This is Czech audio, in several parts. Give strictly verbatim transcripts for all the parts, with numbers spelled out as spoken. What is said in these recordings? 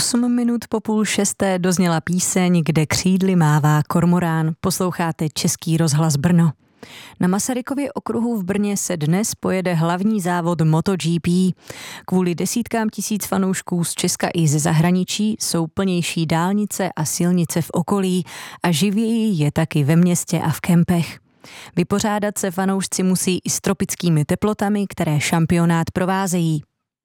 Osm minut po půl šesté dozněla píseň Kde křídly mává kormorán. Posloucháte Český rozhlas Brno. Na Masarykově okruhu v Brně se dnes pojede hlavní závod MotoGP. Kvůli desítkám tisíc fanoušků z Česka i ze zahraničí jsou plnější dálnice a silnice v okolí a živěji je taky ve městě a v kempech. Vypořádat se fanoušci musí i s tropickými teplotami, které šampionát provázejí.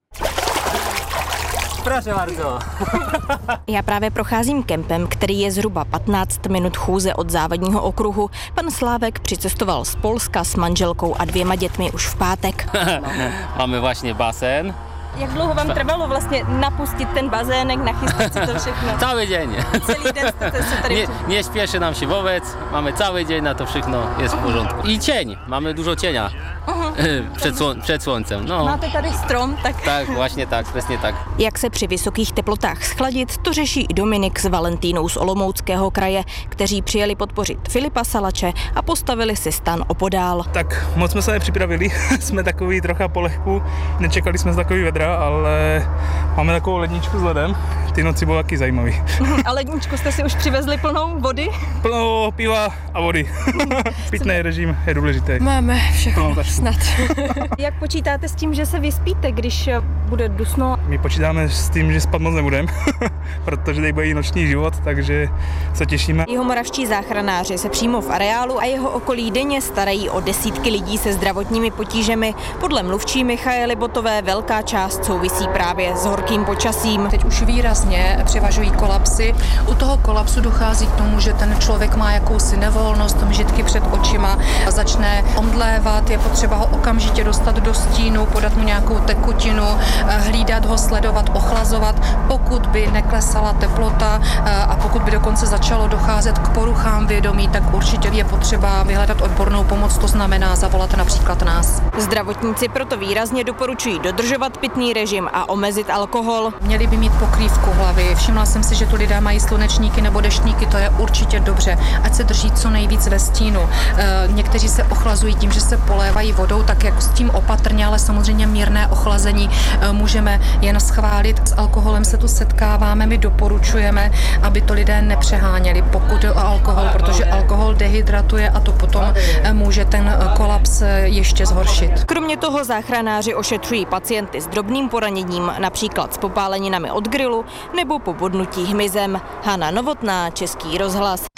Já právě procházím kempem, který je zhruba patnáct minut chůze od závodního okruhu. Pan Slávek přicestoval z Polska s manželkou a dvěma dětmi už v pátek. Máme vlastně bazén. Jak dlouho vám trvalo vlastně napustit ten bazének, nachystat si to všechno? Cały dzień. Celý den jste se tady... Nie, nie śpieszy nam się wobec, mamy cały dzień na to wszystko, jest w porządku. I cień, mamy dużo cienia uh-huh. przed, słon- przed słońcem. No. Máte tady strom, tak... Tak, właśnie tak, přesně tak. Jak se při vysokých teplotách schladit, to řeší i Dominik s Valentínou z Olomouckého kraje, kteří přijeli podpořit Filipa Salače a postavili si stan opodál. Tak moc jsme se nepřipravili, jsme takový trocha polehku, nečekali jsme z takový vedra, ale máme takovou ledničku s ledem, ty noci byly taky zajímavý. A ledničku jste si už přivezli plnou vody? Plnou piva a vody. Pitný režim je důležitý. Máme všechno, snad. Jak počítáte s tím, že se vyspíte, když bude dusno? My počítáme s tím, že spát moc nebudeme, protože tady bude i noční život, takže se těšíme. Jihomoravští záchranáři se přímo v areálu a jeho okolí denně starají o desítky lidí se zdravotními potížemi. Podle mluvčí Michaely Botové velká část souvisí právě s horkým počasím. Teď už výrazně převažují kolapsy. U toho kolapsu dochází k tomu, že ten člověk má jakousi nevolnost, mžitky před očima, začne omdlévat, je potřeba ho okamžitě dostat do stínu, podat mu nějakou tekutinu, hlídat ho, sledovat, ochlazovat. Pokud by neklesala teplota a pokud by dokonce začalo docházet k poruchám vědomí, tak určitě je potřeba vyhledat odbornou pomoc, to znamená zavolat například nás. Zdravotníci proto výrazně doporučují dodržovat pitný režim a omezit alkohol. Měli by mít pokrývku hlavy. Všimla jsem si, že tu lidé mají slunečníky nebo deštníky, to je určitě dobře. Ať se drží co nejvíc ve stínu. E, někteří se ochlazují tím, že se polévají vodou, tak jako s tím opatrně, ale samozřejmě mírné ochlazení e, můžeme jen schválit. S alkoholem se tu setkáváme, my doporučujeme, aby to lidé nepřeháněli, pokud je o alkohol, protože alkohol dehydratuje a to potom e, může ten kolaps ještě zhoršit. Kromě toho záchranáři ošetřují pacienty s drobným poraněním, například s popáleninami od grilu nebo po bodnutí hmyzem. Hana Novotná, Český rozhlas.